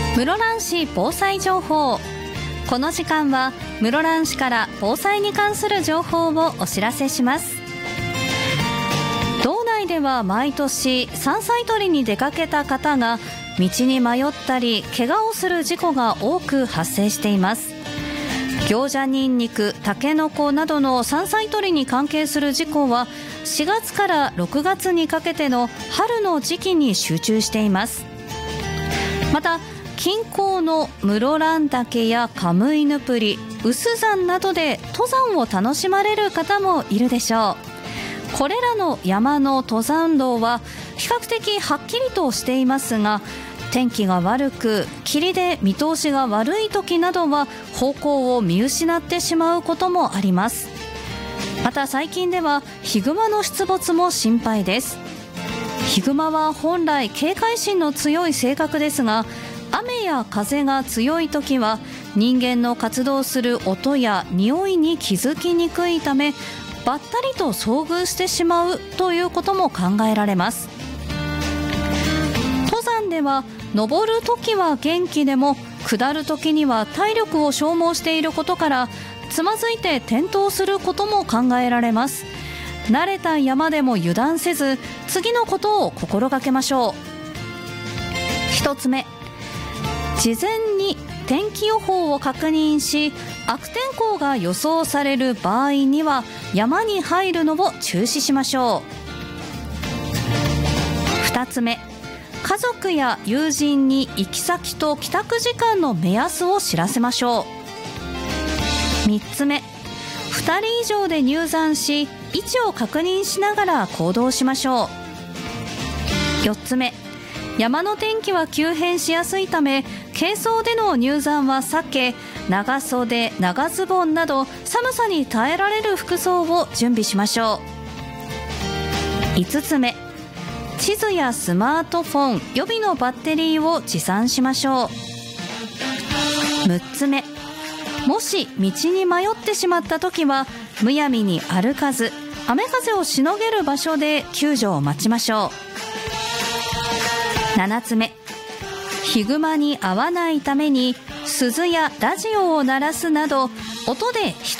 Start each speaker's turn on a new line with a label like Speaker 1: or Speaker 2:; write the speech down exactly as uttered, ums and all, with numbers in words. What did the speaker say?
Speaker 1: 室蘭市防災情報。この時間は室蘭市から防災に関する情報をお知らせします。道内では毎年山菜採りに出かけた方が道に迷ったり怪我をする事故が多く発生しています。行者ニンニク、タケノコなどの山菜採りに関係する事故はしがつからろくがつにかけての春の時期に集中しています。また近郊の室蘭岳やカムイヌプリ、有珠山などで登山を楽しまれる方もいるでしょう。これらの山の登山道は比較的はっきりとしていますが、天気が悪く霧で見通しが悪い時などは方向を見失ってしまうこともあります。また最近ではヒグマの出没も心配です。ヒグマは本来警戒心の強い性格ですが、雨や風が強い時は人間の活動する音や匂いに気づきにくいため、ばったりと遭遇してしまうということも考えられます。登山では登る時は元気でも下る時には体力を消耗していることからつまずいて転倒することも考えられます。慣れた山でも油断せず次のことを心がけましょう。一つ目、事前に天気予報を確認し悪天候が予想される場合には山に入るのを中止しましょう。二つ目、家族や友人に行き先と帰宅時間の目安を知らせましょう。三つ目、ふたり以上で入山し位置を確認しながら行動しましょう。四つ目、山の天気は急変しやすいため軽装での入山は避け、長袖、長ズボンなど寒さに耐えられる服装を準備しましょう。五つ目、地図やスマートフォン、予備のバッテリーを持参しましょう。六つ目、もし道に迷ってしまった時はむやみに歩かず雨風をしのげる場所で救助を待ちましょう。七つ目、ヒグマに遭わないために鈴やラジオを鳴らすなど音で人